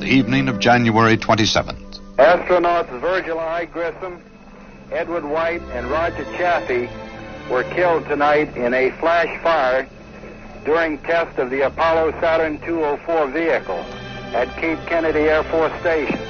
the evening of January 27th. Astronauts Virgil I. Grissom, Edward White, and Roger Chaffee were killed tonight in a flash fire during test of the Apollo Saturn 204 vehicle at Cape Kennedy Air Force Station.